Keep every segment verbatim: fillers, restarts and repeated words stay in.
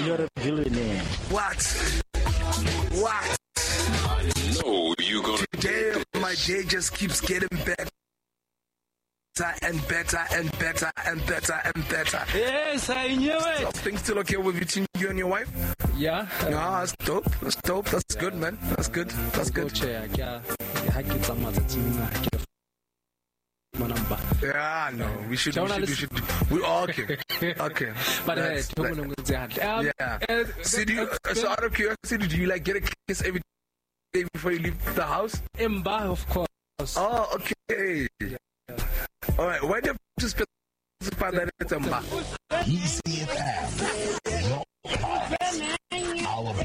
You're a villain. What? What? I know you gonna. Damn, my day just keeps getting better and better and better and better and better. Yes, I knew it. So, things still okay with between you and your wife? Yeah. Uh, no, that's dope. That's dope. That's yeah. good, man. That's good. That's good. Yeah, no, we should, we should, we should, we okay, okay. But uh, um, yeah. Uh, so, do you, so out of curiosity, do you like get a kiss every day before you leave the house? Emba, of course. Oh, okay. Yeah. All right. Why do you have to specify that it's Emba? P C F M. Our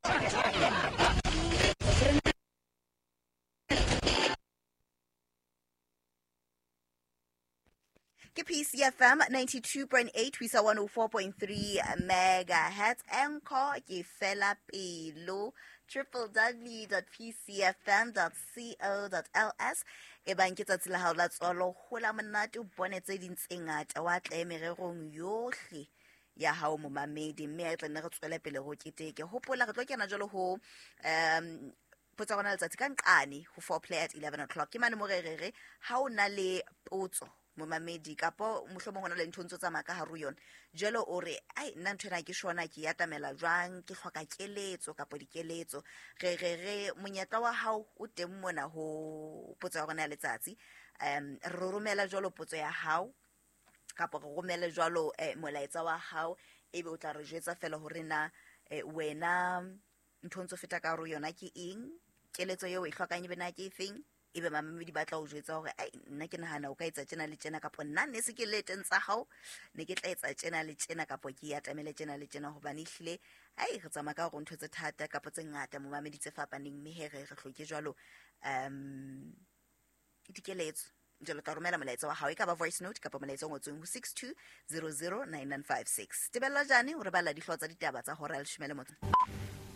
Ke P C F M ninety-two point eight, we saw one oh four point three megahertz. Anchor ke fela pelo w w w dot p c f m dot co dot l s. E bang ke tsatsi la hao la tsolo hola monate o bone tse ding tse ngata wa tla mererong yohle ya hao mo mamedi mme a tla nne re tswela pele go keteke hopola re tlo kena jalo ho um potsa gona letsatsi ka nqane ho four play at eleven o'clock ke mane mo rerere ha o na le potso mo mamedi kapo mohlomong hona le nthontso tsa maka ha ru yona jelo o re ai nna nthena ke shona ke yatamela jwang ke hloka keletso kapo dikeletso re re re monyetla wa hao o teng mona ho potsa gona letsatsi um re romela jalo potso ya hao kapo re romele jalo eh, molaetsa wa hao ebe o tla re jwetsa fela hore na eh, wena nthontsho feta ka ru yona ke eng keletso yo e hlokang ebe na ke efeng ebe mamedi ba tla o jwetsa hore ai nna ke nahana o ka etsa tjena le tjena kapo nna ne se ke leteng tsa hao ne ke tla etsa tjena le tjena kapo ke yatamele tjena le tjena hobane hlile ai re tsama ka go ntho tse thata kapo tse ngata mo mamedi tse fapaneng mme he re re hloke jwalo um dikeletso jalo ka romela molaetsa wa hao e ka ba voice note kapo molaetsa o ngotsweng ho six two zero zero nine nine five six tebella jane o re bala dihlotsa ditaba tsa hora le shimele motho